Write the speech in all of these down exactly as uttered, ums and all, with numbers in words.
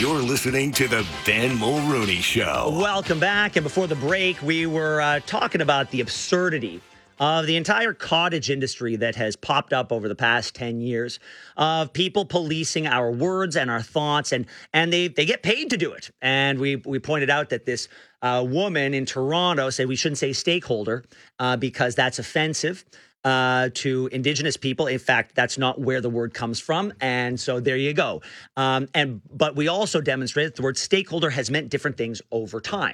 You're listening to the Ben Mulrooney Show. Welcome back. And before the break, we were uh, talking about the absurdity of the entire cottage industry that has popped up over the past ten years of people policing our words and our thoughts, and and they they get paid to do it. And we we pointed out that this uh, woman in Toronto said we shouldn't say stakeholder uh, because that's offensive uh, to Indigenous people. In fact, that's not where the word comes from. And so there you go. Um, and but we also demonstrated that the word stakeholder has meant different things over time,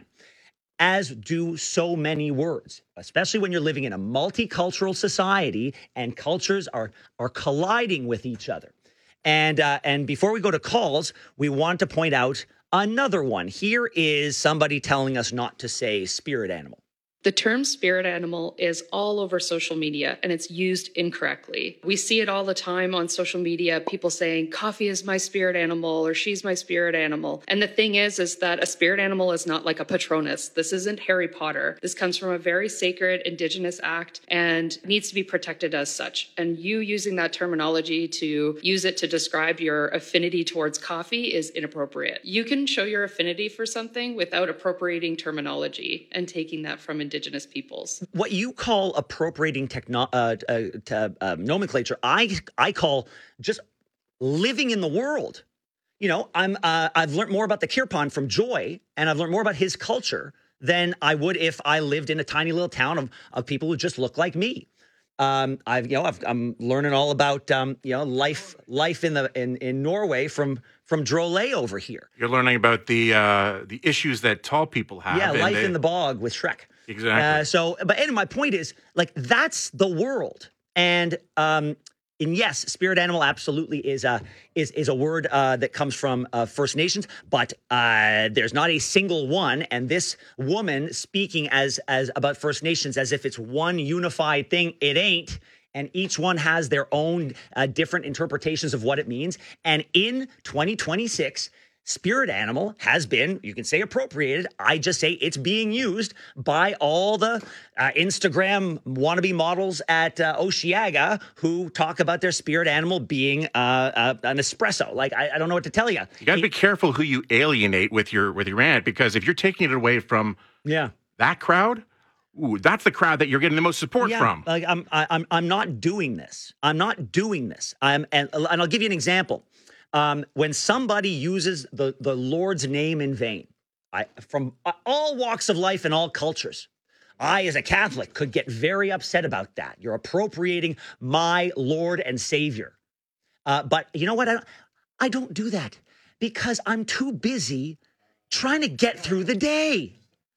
as do so many words, especially when you're living in a multicultural society and cultures are are colliding with each other. And uh, and before we go to calls, we want to point out another one. Here is somebody telling us not to say spirit animal. The term spirit animal is all over social media and it's used incorrectly. We see it all the time on social media, people saying coffee is my spirit animal or she's my spirit animal. And the thing is, is that a spirit animal is not like a Patronus. This isn't Harry Potter. This comes from a very sacred Indigenous act and needs to be protected as such. And you using that terminology to use it to describe your affinity towards coffee is inappropriate. You can show your affinity for something without appropriating terminology and taking that from Indigenous peoples. What you call appropriating techno- uh, uh, to, uh, nomenclature, I I call just living in the world. You know, I'm uh, I've learned more about the Kirpan from Joy, and I've learned more about his culture than I would if I lived in a tiny little town of of people who just look like me. Um, I've you know I've, I'm learning all about um, you know life life in the in, in Norway from from Drolet over here. You're learning about the uh, the issues that tall people have. Yeah, life they, in the bog with Shrek. Exactly. Uh, so, but and my point is, like, that's the world, and um, and yes, spirit animal absolutely is a is is a word uh, that comes from uh, First Nations, but uh, there's not a single one. And this woman speaking as as about First Nations as if it's one unified thing, it ain't. And each one has their own uh, different interpretations of what it means. And in twenty twenty-six. Spirit animal has been, you can say appropriated. I just say it's being used by all the uh, Instagram wannabe models at uh, Osheaga who talk about their spirit animal being uh, uh, an espresso. Like, I, I don't know what to tell you. You got to be careful who you alienate with your with your rant, because if you're taking it away from yeah. that crowd, ooh, that's the crowd that you're getting the most support yeah, from. Like, I'm, I, I'm, I'm not doing this. I'm not doing this. I'm, and, and I'll give you an example. Um, when somebody uses the, the Lord's name in vain, I, from all walks of life and all cultures, I, as a Catholic, could get very upset about that. You're appropriating my Lord and Savior. Uh, but you know what? I don't, I don't do that because I'm too busy trying to get through the day.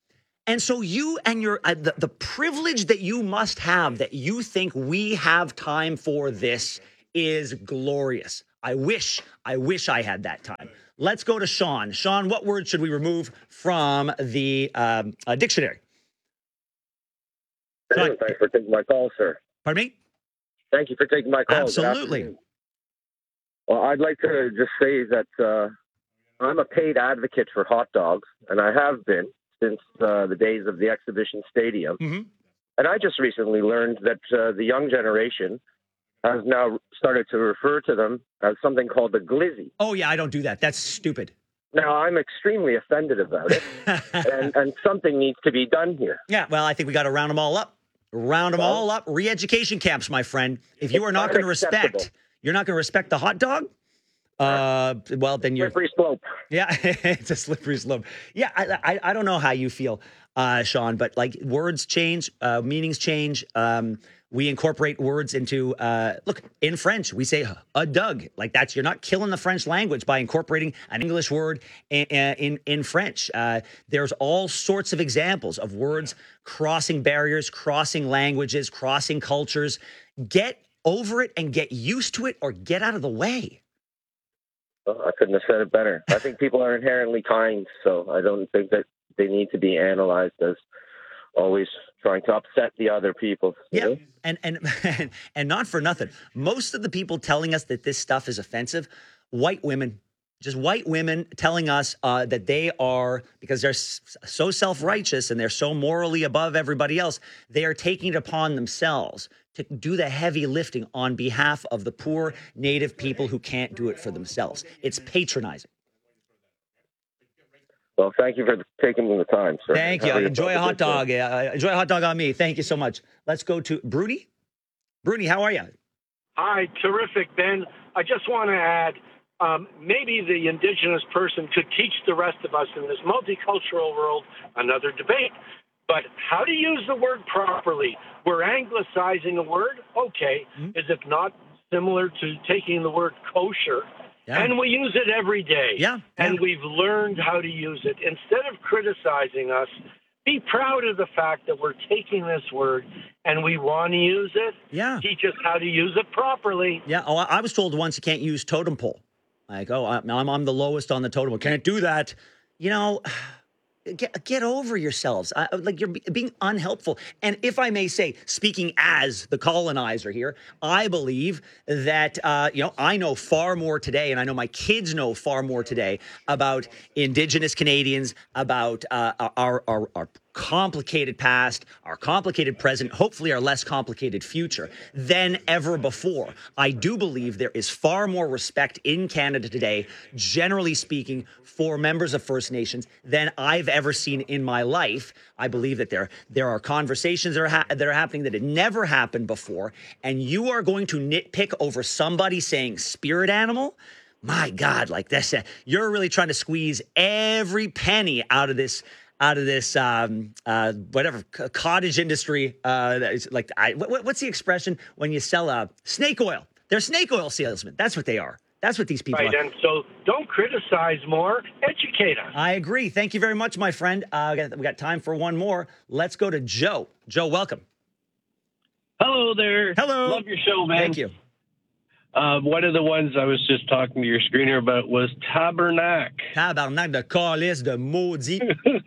And so you and your uh, the, the privilege that you must have, that you think we have time for this, is glorious. I wish, I wish I had that time. Let's go to Sean. Sean, what word should we remove from the um, uh, dictionary? Sean, thanks for taking my call, sir. Pardon me? Thank you for taking my call. Absolutely. Well, I'd like to just say that uh, I'm a paid advocate for hot dogs, and I have been since uh, the days of the exhibition stadium. Mm-hmm. And I just recently learned that uh, the young generation has now started to refer to them as something called the glizzy. Oh, yeah, I don't do that. That's stupid. Now, I'm extremely offended about it, and, and something needs to be done here. Yeah, well, I think we got to round them all up. Round them well, all up. Re-education camps, my friend. If you are not going to respect, you're not going to respect the hot dog, uh, well, then you're... Slippery slope. Yeah, it's a slippery slope. Yeah, I, I, I don't know how you feel, uh, Sean, but like words change, uh, meanings change. Um, we incorporate words into, uh, look, in French, we say a Doug. Like that's, you're not killing the French language by incorporating an English word in, in, in French. Uh, there's all sorts of examples of words crossing barriers, crossing languages, crossing cultures. Get over it and get used to it, or get out of the way. Well, I couldn't have said it better. I think people are inherently kind, so I don't think that they need to be analyzed as always trying to upset the other people. Yeah, know? and, and and not for nothing. Most of the people telling us that this stuff is offensive, white women, just white women telling us uh, that they are, because they're so self-righteous and they're so morally above everybody else, they are taking it upon themselves to do the heavy lifting on behalf of the poor Native people who can't do it for themselves. It's patronizing. Well, thank you for taking the time, sir. Thank you. Have Enjoy a hot good dog. day. Uh, enjoy a hot dog on me. Thank you so much. Let's go to Bruni. Bruni, how are you? Hi, terrific, Ben. I just want to add, um, maybe the indigenous person could teach the rest of us in this multicultural world another debate. But how to use the word properly? We're anglicizing a word. Okay. Mm-hmm. Is it not similar to taking the word kosher? Yeah. And we use it every day. Yeah. And yeah. we've learned how to use it. Instead of criticizing us, be proud of the fact that we're taking this word and we want to use it. Yeah. Teach us how to use it properly. Yeah. Oh, I was told once you can't use totem pole. Like, oh, I'm, I'm the lowest on the totem pole. Can't do that. You know, get, get over yourselves. Uh, like, you're being unhelpful. And if I may say, speaking as the colonizer here, I believe that, uh, you know, I know far more today, and I know my kids know far more today about Indigenous Canadians, about uh, our, our, our complicated past, our complicated present, hopefully our less complicated future than ever before. I do believe there is far more respect in Canada today, generally speaking, for members of First Nations than I've ever seen in my life. I believe that there, there are conversations that are, ha- that are happening that had never happened before, and you are going to nitpick over somebody saying spirit animal? My God, like this, uh, you're really trying to squeeze every penny out of this out of this, um, uh, whatever, c- cottage industry. Uh, that is like, I, what, what's the expression when you sell uh, snake oil? They're snake oil salesmen. That's what they are. That's what these people right, are. And so don't criticize more, educate us. I agree. Thank you very much, my friend. Uh, we got, we got time for one more. Let's go to Joe. Joe, welcome. Hello there. Hello. Love your show, man. Thank you. Uh, one of the ones I was just talking to your screener about was Tabernac. Tabarnak de calice de maudit.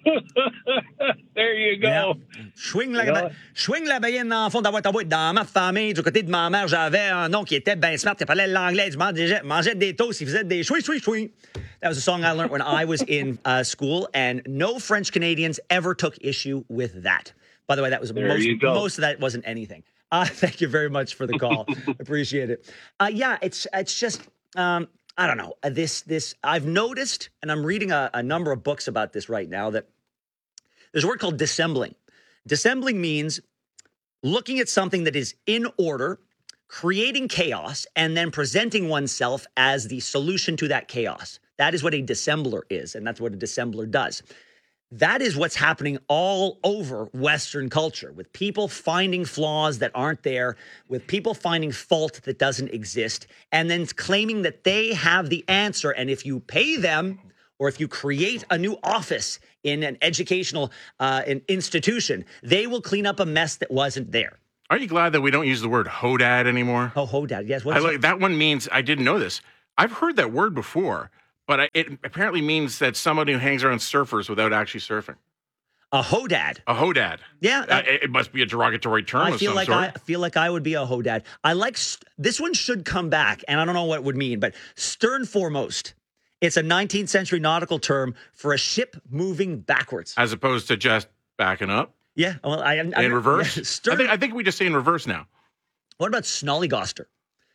There you go. Yeah. Swing la, Yeah. swing la baïenne dans le fond d'avoir ta boîte. Dans ma famille, du côté de ma mère, j'avais un nom qui était bien smart. Il parlait l'anglais. Il mangeait, mangeait des toasts. Il faisait des swing, swing, swing. That was a song I learned when I was in uh, school, and no French Canadians ever took issue with that. By the way, that was There most, you go. most of that wasn't anything. Uh, thank you very much for the call. Appreciate it. Uh, yeah, it's it's just um, I don't know uh, this this I've noticed, and I'm reading a, a number of books about this right now, that there's a word called dissembling. Dissembling means looking at something that is in order, creating chaos, and then presenting oneself as the solution to that chaos. That is what a dissembler is, and that's what a dissembler does. That is what's happening all over Western culture, with people finding flaws that aren't there, with people finding fault that doesn't exist, and then claiming that they have the answer. And if you pay them, or if you create a new office in an educational uh, an institution, they will clean up a mess that wasn't there. Are you glad that we don't use the word hodad anymore? Oh, hodad, yes. What I is like it? that one means, I didn't know this. I've heard that word before, but I, it apparently means that somebody who hangs around surfers without actually surfing. A hodad. A hodad. Yeah. Uh, it, it must be a derogatory term I of feel some like sort. I feel like I would be a hodad. I like st- this one should come back, and I don't know what it would mean, but stern foremost. It's a nineteenth century nautical term for a ship moving backwards. As opposed to just backing up Yeah. Well, I am in reverse. Yeah, stern. I think I think we just say in reverse now. What about snollygoster?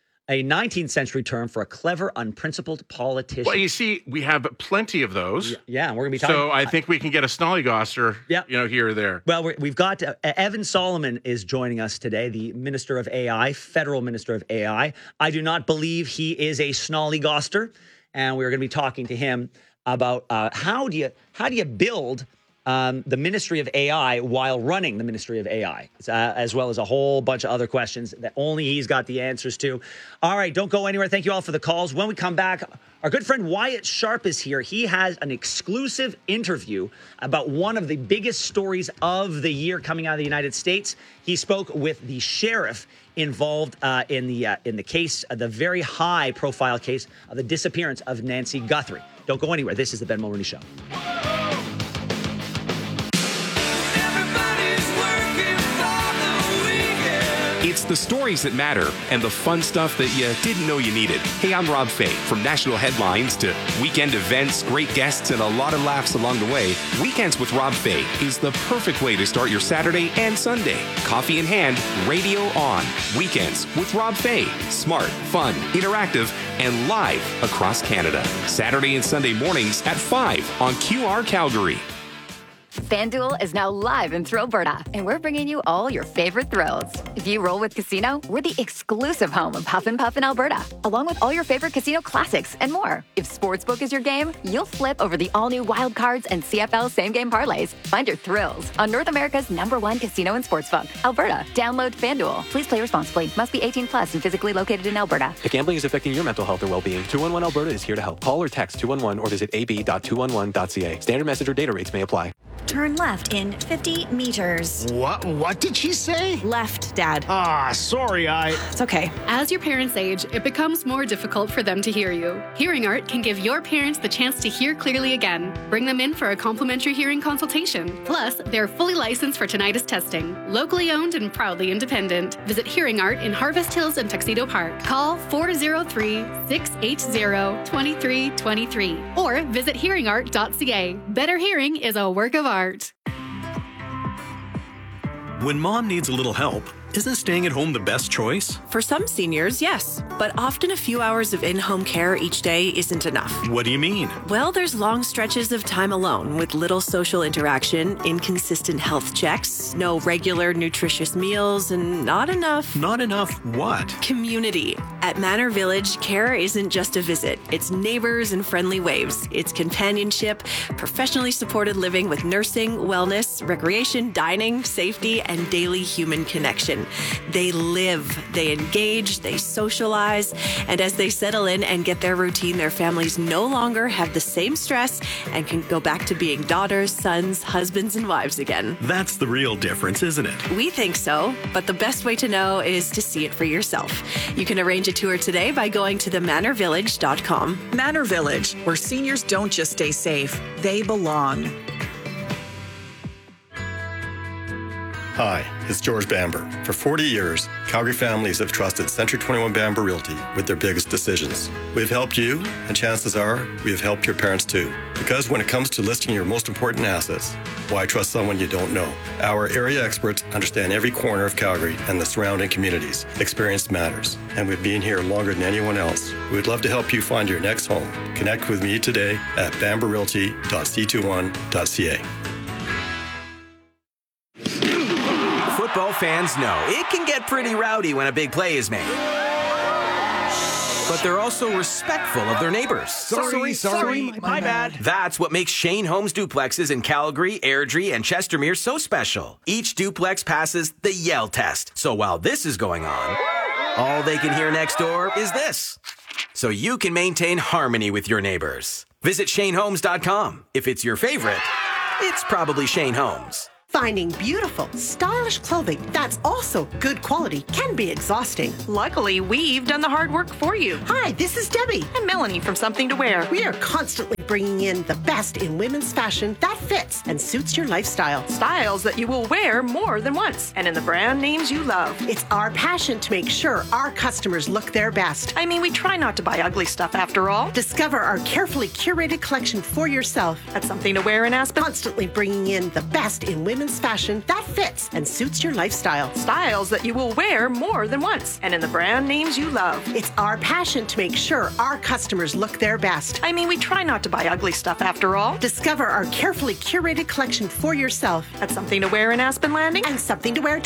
A nineteenth century term for a clever, unprincipled politician. Well, you see, we have plenty of those. Yeah, we're going to be talking. So I think we can get a snollygoster, Yeah. you know, here or there. Well, we're, we've got uh, Evan Solomon is joining us today, the Minister of A I, Federal Minister of A I. I do not believe he is a snollygoster, and we're going to be talking to him about uh, how do you how do you build um, the Ministry of A I while running the Ministry of A I, uh, as well as a whole bunch of other questions that only he's got the answers to. All right, don't go anywhere. Thank you all for the calls. When we come back, our good friend Wyatt Sharp is here. He has an exclusive interview about one of the biggest stories of the year coming out of the United States. He spoke with the sheriff involved uh, in the uh, in the case, uh, the very high-profile case of the disappearance of Nancy Guthrie. Don't go anywhere. This is the Ben Mulroney Show. It's the stories that matter, and the fun stuff that you didn't know you needed. Hey, I'm Rob Fay. From national headlines to weekend events, great guests, and a lot of laughs along the way, Weekends with Rob Fay is the perfect way to start your Saturday and Sunday. Coffee in hand, radio on. Weekends with Rob Fay. Smart, fun, interactive, and live across Canada. Saturday and Sunday mornings at five on Q R Calgary. FanDuel is now live in Thrillberta, and we're bringing you all your favorite thrills. If you roll with Casino, we're the exclusive home of Huff and Puff in Alberta, along with all your favorite casino classics and more. If Sportsbook is your game, you'll flip over the all-new Wild Cards and C F L same-game parlays. Find your thrills on North America's number one casino and sportsbook, Alberta. Download FanDuel. Please play responsibly. Must be eighteen plus and physically located in Alberta. If gambling is affecting your mental health or well-being, two one one Alberta is here to help. Call or text two one one or visit a b dot two one one dot c a. Standard message or data rates may apply. Turn left in fifty meters. What? What did she say? Left, Dad. Ah, sorry, I... It's okay. As your parents age, it becomes more difficult for them to hear you. Hearing Art can give your parents the chance to hear clearly again. Bring them in for a complimentary hearing consultation. Plus, they're fully licensed for tinnitus testing. Locally owned and proudly independent. Visit Hearing Art in Harvest Hills and Tuxedo Park. Call four oh three, six eight zero, two three two three or visit hearing art dot c a. Better hearing is a work of art. When mom needs a little help, isn't staying at home the best choice? For some seniors, yes. But often a few hours of in-home care each day isn't enough. What do you mean? Well, there's long stretches of time alone with little social interaction, inconsistent health checks, no regular nutritious meals, and not enough... Not enough what? Community. At Manor Village, care isn't just a visit. It's neighbors and friendly waves. It's companionship, professionally supported living with nursing, wellness, recreation, dining, safety, and daily human connection. They live, they engage, they socialize, and as they settle in and get their routine, their families no longer have the same stress and can go back to being daughters, sons, husbands, and wives again. That's the real difference, isn't it? We think so, but the best way to know is to see it for yourself. You can arrange a tour today by going to the manor village dot com. Manor Village, where seniors don't just stay safe, they belong. Hi, it's George Bamber. For forty years, Calgary families have trusted Century twenty-one Bamber Realty with their biggest decisions. We've helped you, and chances are we have helped your parents too. Because when it comes to listing your most important assets, why trust someone you don't know? Our area experts understand every corner of Calgary and the surrounding communities. Experience matters, and we've been here longer than anyone else. We'd love to help you find your next home. Connect with me today at bamber realty dot c twenty-one dot c a. Football fans know it can get pretty rowdy when a big play is made. But they're also respectful of their neighbors. Sorry, sorry, sorry my, my bad. That's what makes Shane Homes duplexes in Calgary, Airdrie, and Chestermere so special. Each duplex passes the Yell test. So while this is going on, all they can hear next door is this. So you can maintain harmony with your neighbors. Visit shane homes dot com. If it's your favorite, it's probably Shane Homes. Finding beautiful, stylish clothing that's also good quality can be exhausting. Luckily, we've done the hard work for you. Hi, this is Debbie. And Melanie from Something to Wear. We are constantly bringing in the best in women's fashion that fits and suits your lifestyle. Styles that you will wear more than once, and in the brand names you love. It's our passion to make sure our customers look their best. I mean, we try not to buy ugly stuff after all. Discover our carefully curated collection for yourself. At Something to Wear in Aspen. Constantly bringing in the best in women's fashion that fits and suits your lifestyle. Styles that you will wear more than once, and in the brand names you love. It's our passion to make sure our customers look their best. I mean, we try not to buy ugly stuff after all. Discover our carefully curated collection for yourself. At Something to Wear in Aspen Landing and something to wear